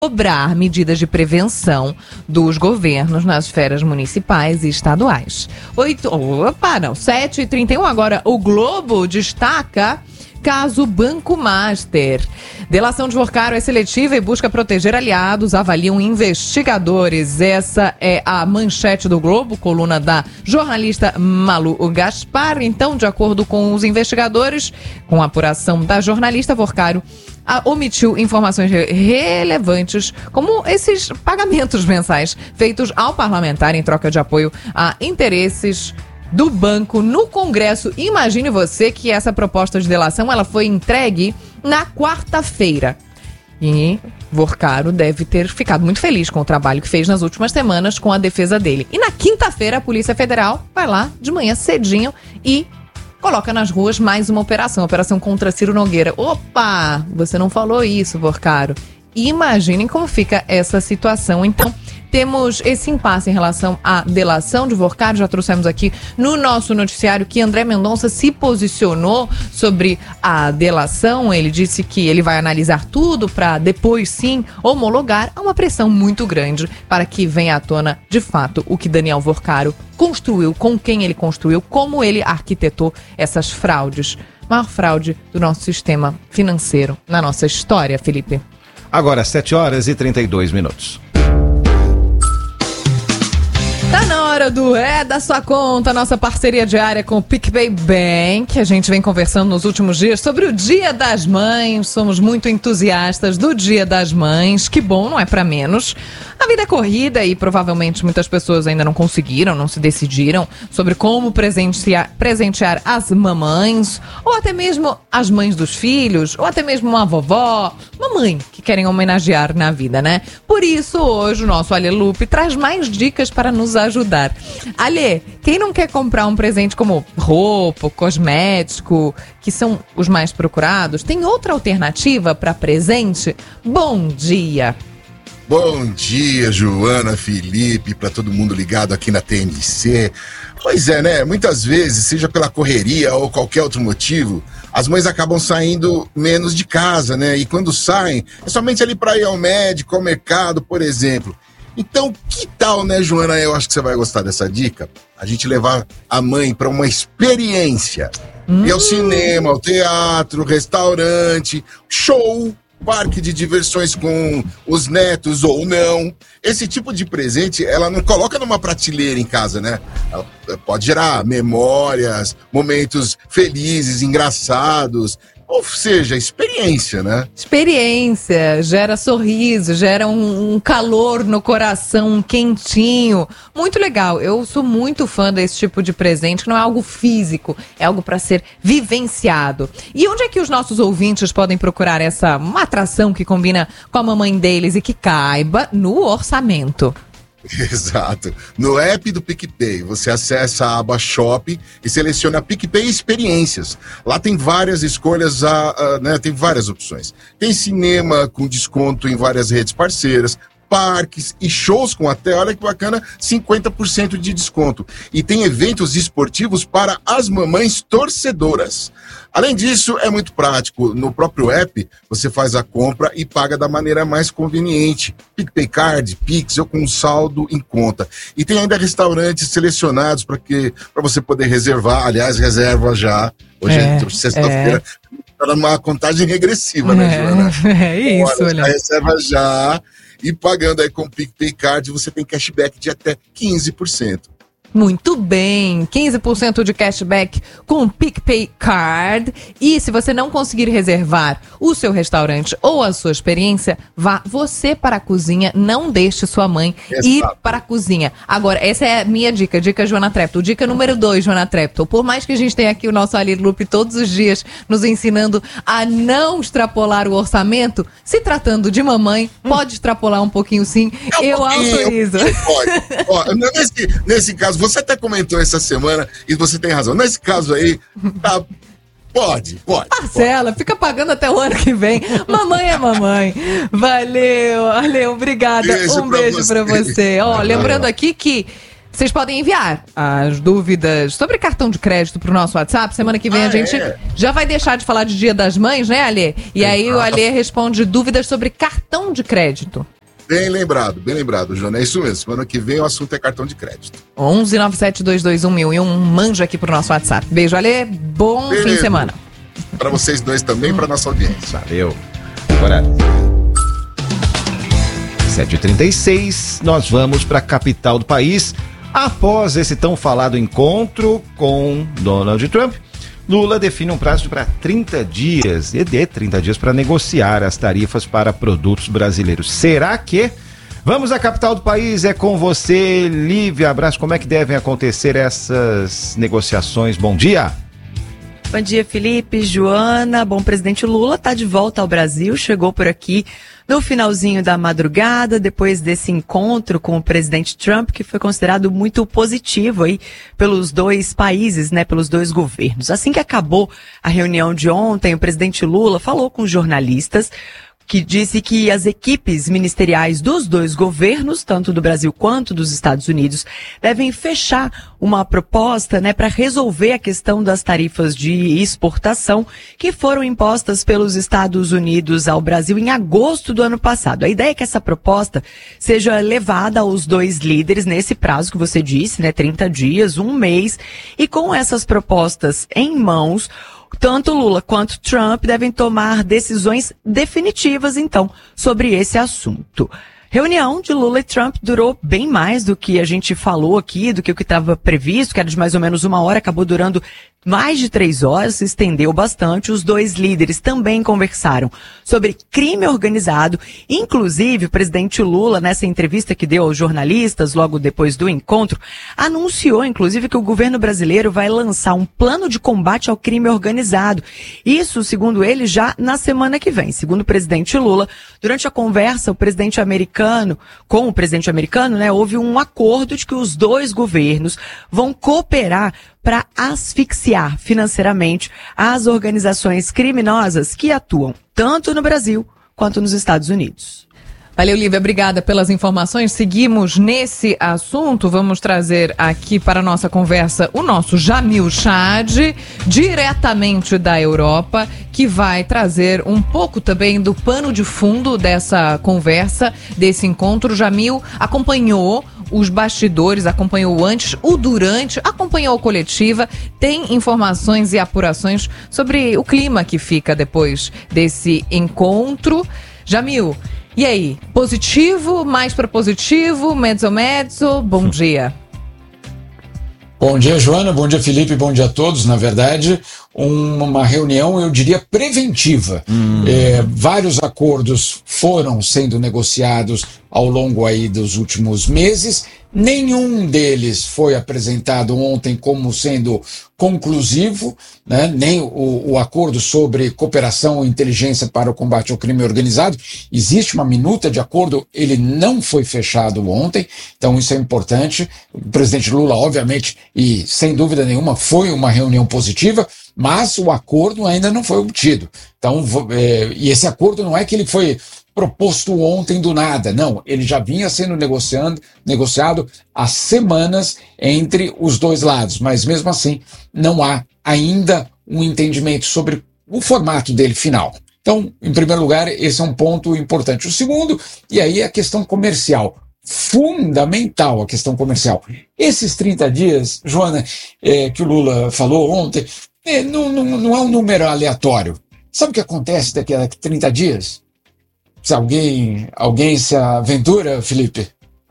cobrar medidas de prevenção dos governos nas esferas municipais e estaduais. 7h31, agora o Globo destaca caso Banco Master. Delação de Vorcaro é seletiva e busca proteger aliados, avaliam investigadores. Essa é a manchete do Globo, coluna da jornalista Malu Gaspar. Então, de acordo com os investigadores, com a apuração da jornalista, Vorcaro omitiu informações relevantes, como esses pagamentos mensais feitos ao parlamentar em troca de apoio a interesses do banco no Congresso. Imagine você que essa proposta de delação ela foi entregue na quarta-feira. E Vorcaro deve ter ficado muito feliz com o trabalho que fez nas últimas semanas com a defesa dele. E na quinta-feira a Polícia Federal vai lá de manhã cedinho e coloca nas ruas mais uma operação contra Ciro Nogueira. Opa, você não falou isso, Vorcaro. Imaginem como fica essa situação. Então, temos esse impasse em relação à delação de Vorcaro. Já trouxemos aqui no nosso noticiário que André Mendonça se posicionou sobre a delação. Ele disse que ele vai analisar tudo para depois, sim, homologar. Há uma pressão muito grande para que venha à tona, de fato, o que Daniel Vorcaro construiu, com quem ele construiu, como ele arquitetou essas fraudes. Maior fraude do nosso sistema financeiro na nossa história, Felipe. Agora, 7h32. Tá na hora do da sua conta, nossa parceria diária com o PicPay Bank. A gente vem conversando nos últimos dias sobre o Dia das Mães. Somos muito entusiastas do Dia das Mães. Que bom, não é pra menos. A vida é corrida e provavelmente muitas pessoas ainda não conseguiram, não se decidiram sobre como presentear as mamães, ou até mesmo as mães dos filhos, ou até mesmo uma vovó, uma mãe que querem homenagear na vida, né? Por isso, hoje, o nosso Ale Lupe traz mais dicas para nos ajudar. Ale, quem não quer comprar um presente como roupa, cosmético, que são os mais procurados, tem outra alternativa para presente? Bom dia! Bom dia, Joana, Felipe, para todo mundo ligado aqui na TMC. Pois é, né? Muitas vezes, seja pela correria ou qualquer outro motivo, as mães acabam saindo menos de casa, né? E quando saem, é somente ali para ir ao médico, ao mercado, por exemplo. Então, que tal, né, Joana? Eu acho que você vai gostar dessa dica. A gente levar a mãe para uma experiência. Ir ao cinema, ao teatro, restaurante, show, parque de diversões com os netos ou não. Esse tipo de presente, ela não coloca numa prateleira em casa, né? Ela pode gerar memórias, momentos felizes, engraçados. Ou seja, experiência, né? Experiência, gera sorriso, gera um calor no coração, um quentinho. Muito legal. Eu sou muito fã desse tipo de presente, que não é algo físico, é algo para ser vivenciado. E onde é que os nossos ouvintes podem procurar uma atração que combina com a mamãe deles e que caiba no orçamento? Exato. No app do PicPay, você acessa a aba Shopping e seleciona PicPay Experiências. Lá tem várias escolhas, né? Tem várias opções. Tem cinema com desconto em várias redes parceiras, parques e shows com até, olha que bacana, 50% de desconto. E tem eventos esportivos para as mamães torcedoras. Além disso, é muito prático. No próprio app, você faz a compra e paga da maneira mais conveniente. PicPay Card, Pix ou com saldo em conta. E tem ainda restaurantes selecionados para você poder reservar. Aliás, reserva já. Hoje é sexta-feira. Está numa contagem regressiva, né, Joana? É isso, olha. Reserva já. E pagando aí com o PicPay Card, você tem cashback de até 15%. Muito bem, 15% de cashback com o PicPay Card. E se você não conseguir reservar o seu restaurante ou a sua experiência, vá você para a cozinha, não deixe sua mãe ir para a cozinha. Agora, essa é a minha dica Joana Treptow. Dica número 2, Joana Treptow. Por mais que a gente tenha aqui o nosso Ali Lupe todos os dias nos ensinando a não extrapolar o orçamento, se tratando de mamãe, pode extrapolar um pouquinho sim. Eu autorizo. Pode. Ó, nesse caso, você até comentou essa semana e você tem razão. Nesse caso aí, tá, pode. Marcela, fica pagando até o ano que vem. Mamãe é mamãe. Valeu, obrigada. Um beijo pra você. Ó, lembrando aqui que Vocês podem enviar as dúvidas sobre cartão de crédito pro nosso WhatsApp. Semana que vem a gente já vai deixar de falar de Dia das Mães, né, Alê? E aí o Alê responde dúvidas sobre cartão de crédito. Bem lembrado, Joana. É isso mesmo. Semana que vem o assunto é cartão de crédito. 1197221001. Manja aqui pro nosso WhatsApp. Beijo, Alê. Bom fim de semana. Para vocês dois também, para nossa audiência. Valeu. Agora, 7h36, nós vamos para a capital do país. Após esse tão falado encontro com Donald Trump, Lula define um prazo para 30 dias, e de 30 dias para negociar as tarifas para produtos brasileiros. Será que? Vamos à capital do país, é com você, Lívia Abraço. Como é que devem acontecer essas negociações? Bom dia. Bom dia, Felipe, Joana. Bom, o presidente Lula está de volta ao Brasil, chegou por aqui no finalzinho da madrugada, depois desse encontro com o presidente Trump, que foi considerado muito positivo aí pelos dois países, né, pelos dois governos. Assim que acabou a reunião de ontem, o presidente Lula falou com os jornalistas, que disse que as equipes ministeriais dos dois governos, tanto do Brasil quanto dos Estados Unidos, devem fechar uma proposta, né, para resolver a questão das tarifas de exportação que foram impostas pelos Estados Unidos ao Brasil em agosto do ano passado. A ideia é que essa proposta seja levada aos dois líderes nesse prazo que você disse, né, 30 dias, um mês, e com essas propostas em mãos, tanto Lula quanto Trump devem tomar decisões definitivas, então, sobre esse assunto. Reunião de Lula e Trump durou bem mais do que a gente falou aqui, do que o que estava previsto, que era de mais ou menos 1 hora, acabou durando mais de 3 horas, se estendeu bastante. Os dois líderes também conversaram sobre crime organizado. Inclusive, o presidente Lula, nessa entrevista que deu aos jornalistas logo depois do encontro, anunciou, inclusive, que o governo brasileiro vai lançar um plano de combate ao crime organizado. Isso, segundo ele, já na semana que vem. Segundo o presidente Lula, durante a conversa, com o presidente americano, né, houve um acordo de que os dois governos vão cooperar para asfixiar financeiramente as organizações criminosas que atuam tanto no Brasil quanto nos Estados Unidos. Valeu, Lívia, obrigada pelas informações. Seguimos nesse assunto. Vamos trazer aqui para a nossa conversa o nosso Jamil Chad, diretamente da Europa, que vai trazer um pouco também do pano de fundo dessa conversa, desse encontro. Jamil acompanhou os bastidores, acompanhou o antes, o durante, acompanhou a coletiva, tem informações e apurações sobre o clima que fica depois desse encontro. Jamil, e aí? Positivo, mais para positivo, mezzo? Bom dia. Bom dia, Joana, bom dia, Felipe, bom dia a todos. Na verdade, uma reunião, eu diria, preventiva. Vários acordos foram sendo negociados ao longo aí dos últimos meses. Nenhum deles foi apresentado ontem como sendo conclusivo, né? Nem o acordo sobre cooperação e inteligência para o combate ao crime organizado. Existe uma minuta de acordo, ele não foi fechado ontem, então isso é importante. O presidente Lula, obviamente, e sem dúvida nenhuma, foi uma reunião positiva, mas o acordo ainda não foi obtido. Então, e esse acordo não é que ele foi proposto ontem do nada, não, ele já vinha sendo negociado há semanas entre os dois lados, mas mesmo assim não há ainda um entendimento sobre o formato dele final. Então, em primeiro lugar, esse é um ponto importante. O segundo, e aí a questão comercial, fundamental a questão comercial. Esses 30 dias, Joana, que o Lula falou ontem, não é um número aleatório. Sabe o que acontece daqui a 30 dias? Se alguém se aventura, Felipe?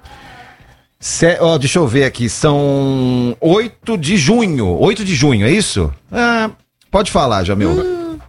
Deixa eu ver aqui, são 8 de junho, é isso? Pode falar, Jamil.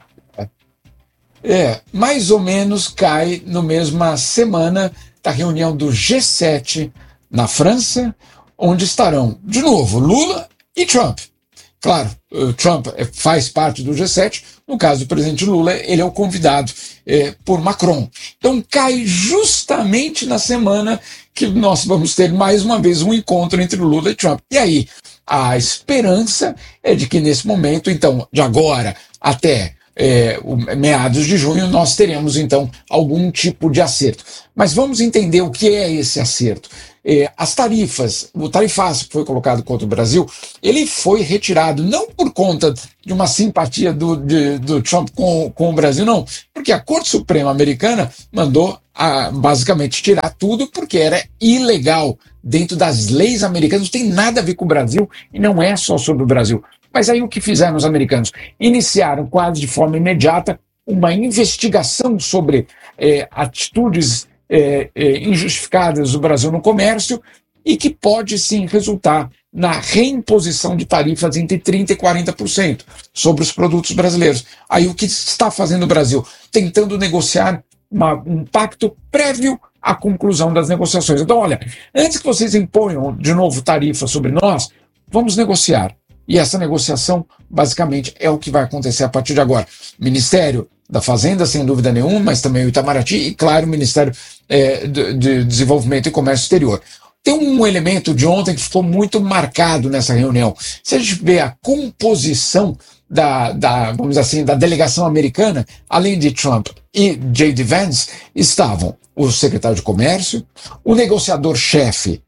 Mais ou menos cai na mesma semana da reunião do G7 na França, onde estarão, de novo, Lula e Trump. Claro, Trump faz parte do G7, no caso do presidente Lula, ele é o convidado por Macron. Então cai justamente na semana que nós vamos ter mais uma vez um encontro entre Lula e Trump. E aí, a esperança é de que nesse momento, então, de agora até meados de junho, nós teremos então algum tipo de acerto. Mas vamos entender o que é esse acerto. As tarifas, o tarifaço que foi colocado contra o Brasil, ele foi retirado não por conta de uma simpatia do Trump com o Brasil, não, porque a Corte Suprema Americana mandou basicamente tirar tudo porque era ilegal dentro das leis americanas, não tem nada a ver com o Brasil e não é só sobre o Brasil. Mas aí o que fizeram os americanos? Iniciaram quase de forma imediata uma investigação sobre atitudes injustificadas do Brasil no comércio e que pode sim resultar na reimposição de tarifas entre 30% e 40% sobre os produtos brasileiros. Aí o que está fazendo o Brasil? Tentando negociar um pacto prévio à conclusão das negociações. Então, olha, antes que vocês imponham de novo tarifas sobre nós, vamos negociar. E essa negociação, basicamente, é o que vai acontecer a partir de agora. Ministério da Fazenda, sem dúvida nenhuma, mas também o Itamaraty e, claro, o Ministério de Desenvolvimento e Comércio Exterior. Tem um elemento de ontem que ficou muito marcado nessa reunião. Se a gente vê a composição vamos dizer assim, da delegação americana, além de Trump e J.D. Vance, estavam o secretário de Comércio, o negociador-chefe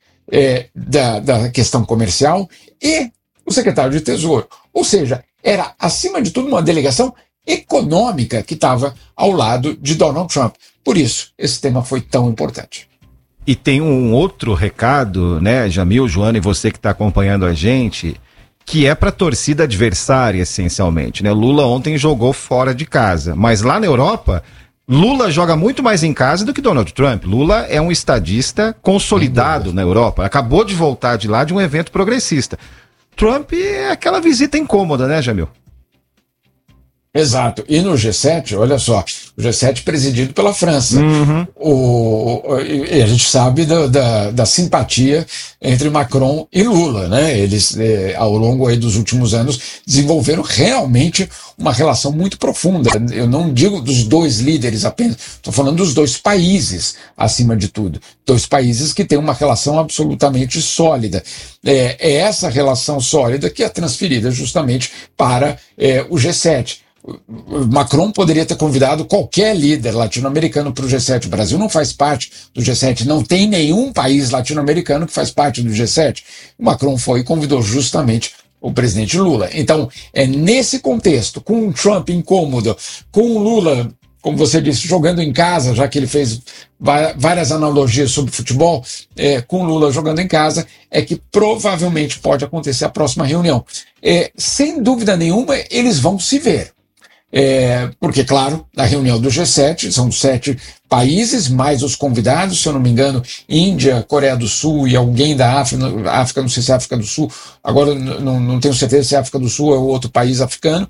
da questão comercial e o secretário de Tesouro. Ou seja, era, acima de tudo, uma delegação econômica que estava ao lado de Donald Trump. Por isso, esse tema foi tão importante. E tem um outro recado, né, Jamil, Joana, e você que está acompanhando a gente, que é para a torcida adversária, essencialmente, né? Lula ontem jogou fora de casa, mas lá na Europa, Lula joga muito mais em casa do que Donald Trump. Lula é um estadista consolidado na Europa, acabou de voltar de lá de um evento progressista. Trump é aquela visita incômoda, né, Jamil? Exato. E no G7, olha só, o G7 presidido pela França. E a gente sabe da simpatia entre Macron e Lula, né? Eles, ao longo aí dos últimos anos, desenvolveram realmente uma relação muito profunda. Eu não digo dos dois líderes apenas, estou falando dos dois países, acima de tudo. Dois países que têm uma relação absolutamente sólida. É essa relação sólida que é transferida justamente para o G7. Macron poderia ter convidado qualquer líder latino-americano para o G7. O Brasil não faz parte do G7, não tem nenhum país latino-americano que faz parte do G7. O Macron foi e convidou justamente o presidente Lula. Então, é nesse contexto, com o Trump incômodo, com o Lula, como você disse, jogando em casa, já que ele fez várias analogias sobre futebol, com o Lula jogando em casa, é que provavelmente pode acontecer a próxima reunião. Sem dúvida nenhuma, eles vão se ver. Porque, claro, na reunião do G7 são 7 países, mais os convidados, se eu não me engano, Índia, Coreia do Sul e alguém da África, não sei se é África do Sul, agora não tenho certeza se é África do Sul ou outro país africano,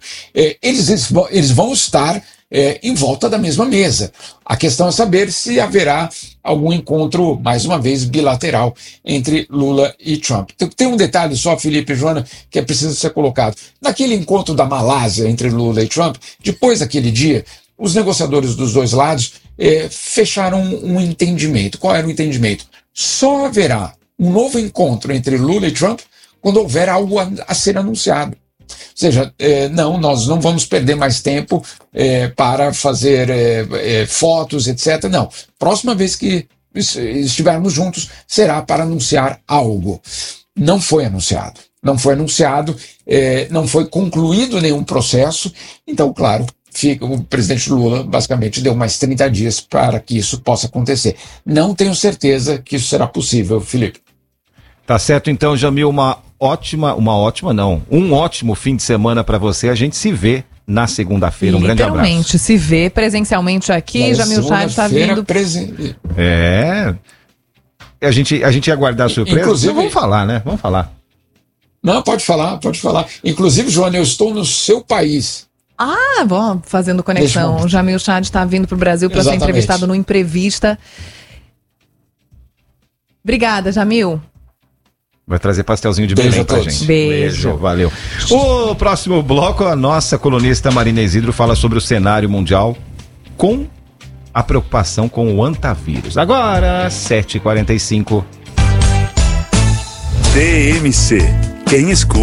eles vão estar em volta da mesma mesa. A questão é saber se haverá algum encontro, mais uma vez, bilateral entre Lula e Trump. Tem um detalhe só, Felipe e Joana, que é preciso ser colocado. Naquele encontro da Malásia entre Lula e Trump, depois daquele dia, os negociadores dos dois lados fecharam um entendimento. Qual era o entendimento? Só haverá um novo encontro entre Lula e Trump quando houver algo a ser anunciado. Ou seja, nós não vamos perder mais tempo para fazer fotos, etc. Não. Próxima vez que estivermos juntos será para anunciar algo. Não foi anunciado. Não foi anunciado, não foi concluído nenhum processo. Então, claro, o presidente Lula basicamente deu mais 30 dias para que isso possa acontecer. Não tenho certeza que isso será possível, Felipe. Tá certo, então, Jamil, um ótimo fim de semana para você. A gente se vê na segunda-feira. Um grande abraço. Literalmente, se vê presencialmente aqui. Jamil Chad está vindo. A gente ia aguardar a surpresa. Inclusive, vamos falar, né? Vamos falar. Não, pode falar. Inclusive, Joana, eu estou no seu país. Bom, fazendo conexão. O Jamil Chad está vindo para o Brasil para ser entrevistado no Imprevista. Obrigada, Jamil. Vai trazer pastelzinho de Belém pra gente. Beijo. Valeu. O próximo bloco, a nossa colunista Marina Isidro fala sobre o cenário mundial com a preocupação com o antavírus. Agora, 7h45. TMC. Quem escuta